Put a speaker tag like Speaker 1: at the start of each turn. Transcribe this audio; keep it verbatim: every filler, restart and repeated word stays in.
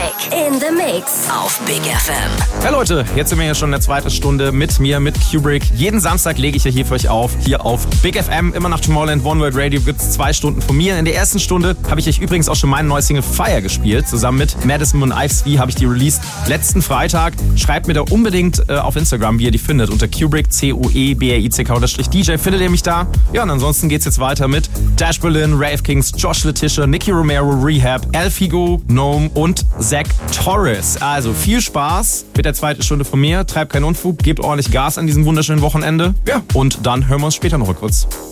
Speaker 1: in the Mix auf Big F M.
Speaker 2: Ja Leute, jetzt sind wir hier schon in der zweiten Stunde mit mir, mit Kubrick. Jeden Samstag lege ich ja hier für euch auf, hier auf Big F M. Immer nach Tomorrowland One World Radio gibt es zwei Stunden von mir. In der ersten Stunde habe ich euch übrigens auch schon meine neue Single Fire gespielt. Zusammen mit Madison und Ives V habe ich die released letzten Freitag. Schreibt mir da unbedingt äh, auf Instagram, wie ihr die findet. Unter Kubrick, C U E B R I C K D J findet ihr mich da. Ja, und ansonsten geht's jetzt weiter mit Dash Berlin, Rave Kings, Josh Letitia, Nicky Romero, Rehab, El Figo, Gnome und Zach Torres. Also viel Spaß mit der zweiten Stunde von mir. Treibt keinen Unfug, gebt ordentlich Gas an diesem wunderschönen Wochenende. Ja, und dann hören wir uns später noch kurz.